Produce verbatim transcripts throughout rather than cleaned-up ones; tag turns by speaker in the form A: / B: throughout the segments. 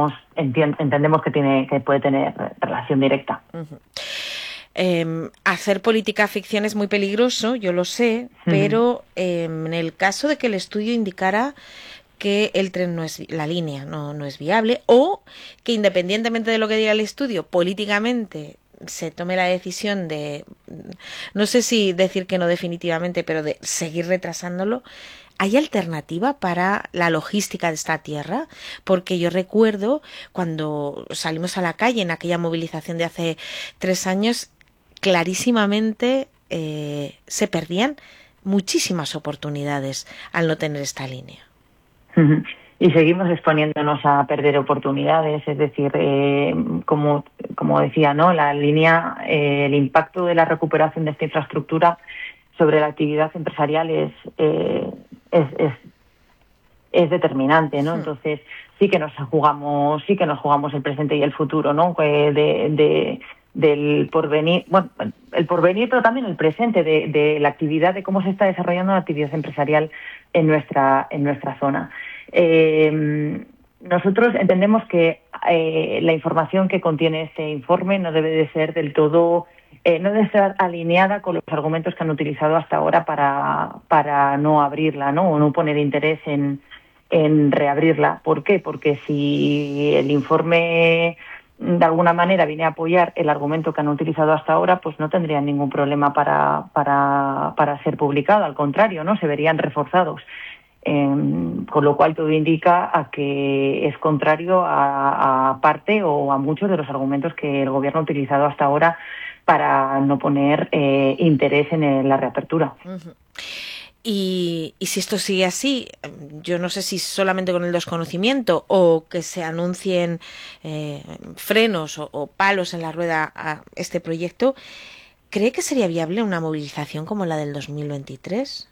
A: vamos, enti- entendemos que tiene que puede tener relación directa.
B: Uh-huh. Eh, hacer política ficción es muy peligroso, yo lo sé, uh-huh. pero eh, en el caso de que el estudio indicara que el tren no es, la línea no, no es viable, o que independientemente de lo que diga el estudio, políticamente se tome la decisión de, no sé si decir que no definitivamente, pero de seguir retrasándolo, ¿hay alternativa para la logística de esta tierra? Porque yo recuerdo cuando salimos a la calle en aquella movilización de hace tres años, clarísimamente eh, se perdían muchísimas oportunidades al no tener esta línea.
A: Y seguimos exponiéndonos a perder oportunidades, es decir, eh, como, como decía, ¿no? La línea, eh, el impacto de la recuperación de esta infraestructura sobre la actividad empresarial es, eh, es, es, es determinante, ¿no? Sí. Entonces sí que nos jugamos, sí que nos jugamos el presente y el futuro, ¿no? De, de, del porvenir, bueno, el porvenir, pero también el presente de, de la actividad, de cómo se está desarrollando la actividad empresarial en nuestra, en nuestra zona. Eh, nosotros entendemos que eh, la información que contiene este informe no debe de ser del todo, eh, no debe estar alineada con los argumentos que han utilizado hasta ahora para, para no abrirla, ¿no? O no poner interés en, en reabrirla. ¿Por qué? Porque si el informe de alguna manera viene a apoyar el argumento que han utilizado hasta ahora, pues no tendrían ningún problema para, para, para ser publicado. Al contrario, ¿no? Se verían reforzados. Eh, con lo cual todo indica a que es contrario a, a parte o a muchos de los argumentos que el gobierno ha utilizado hasta ahora para no poner eh, interés en el, la reapertura.
B: Uh-huh. Y, y si esto sigue así, yo no sé si solamente con el desconocimiento o que se anuncien eh, frenos o, o palos en la rueda a este proyecto, ¿cree que sería viable una movilización como la del dos mil veintitrés?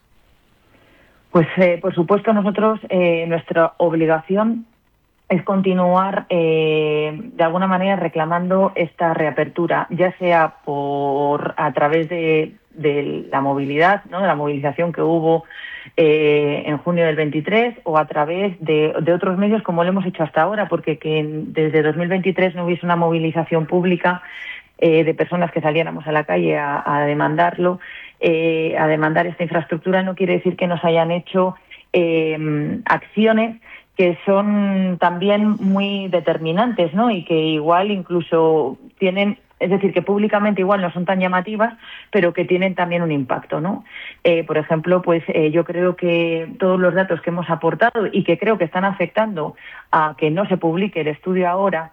A: Pues, eh, por supuesto, nosotros, eh, nuestra obligación es continuar, eh, de alguna manera, reclamando esta reapertura, ya sea por a través de, de la movilidad, ¿no? De la movilización que hubo eh, en junio del veintitrés, o a través de, de otros medios, como lo hemos hecho hasta ahora, porque que en, desde dos mil veintitrés no hubiese una movilización pública eh, de personas que saliéramos a la calle a, a demandarlo. Eh, a demandar esta infraestructura no quiere decir que nos hayan hecho eh, acciones que son también muy determinantes, ¿no? Y que igual incluso tienen, es decir, que públicamente igual no son tan llamativas, pero que tienen también un impacto, ¿no? Eh, por ejemplo, pues eh, yo creo que todos los datos que hemos aportado y que creo que están afectando a que no se publique el estudio ahora,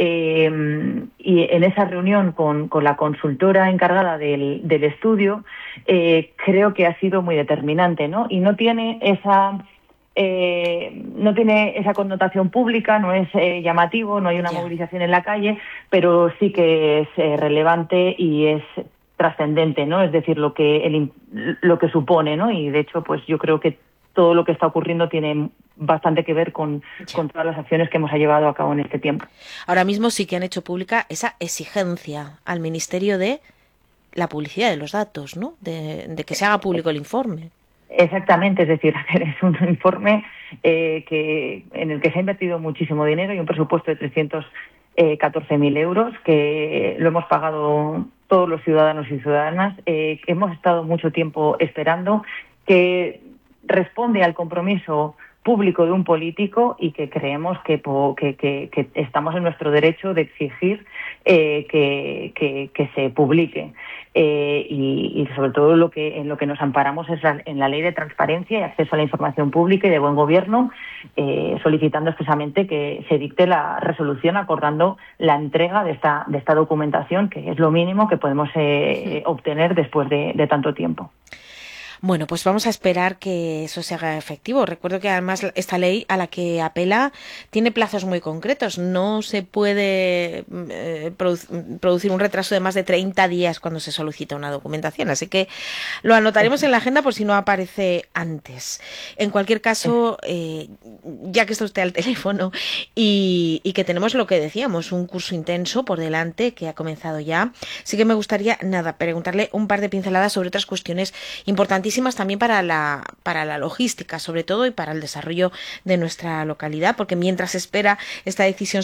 A: eh, y en esa reunión con, con la consultora encargada del, del estudio, eh, creo que ha sido muy determinante, ¿no? Y no tiene esa... Eh, no tiene esa connotación pública, no es eh, llamativo, no hay una yeah. movilización en la calle, pero sí que es eh, relevante y es trascendente, ¿no? Es decir, lo que el, lo que supone, ¿no? Y de hecho, pues yo creo que todo lo que está ocurriendo tiene bastante que ver con, yeah. con todas las acciones que hemos llevado a cabo en este tiempo.
B: Ahora mismo sí que han hecho pública esa exigencia al Ministerio de la publicidad de los datos, ¿no? De, de que se haga público el informe.
A: Exactamente, es decir, es un informe eh, que en el que se ha invertido muchísimo dinero y un presupuesto de trescientos catorce mil euros que lo hemos pagado todos los ciudadanos y ciudadanas, eh, que hemos estado mucho tiempo esperando, que responde al compromiso público de un político y que creemos que, que, que, que estamos en nuestro derecho de exigir eh, que, que, que se publique. Eh, y, y sobre todo lo que en lo que nos amparamos es la, en la Ley de Transparencia y Acceso a la Información Pública y de Buen Gobierno, eh, solicitando expresamente que se dicte la resolución acordando la entrega de esta, de esta documentación, que es lo mínimo que podemos eh, sí. obtener después de, de tanto tiempo.
B: Bueno, pues vamos a esperar que eso se haga efectivo. Recuerdo que además esta ley a la que apela tiene plazos muy concretos. No se puede eh, produ- producir un retraso de más de treinta días cuando se solicita una documentación. Así que lo anotaremos en la agenda por si no aparece antes. En cualquier caso, eh, ya que está usted al teléfono y, y que tenemos lo que decíamos, un curso intenso por delante que ha comenzado ya, sí que me gustaría, nada, preguntarle un par de pinceladas sobre otras cuestiones importantes también para la, para la logística, sobre todo, y para el desarrollo de nuestra localidad, porque mientras espera esta decisión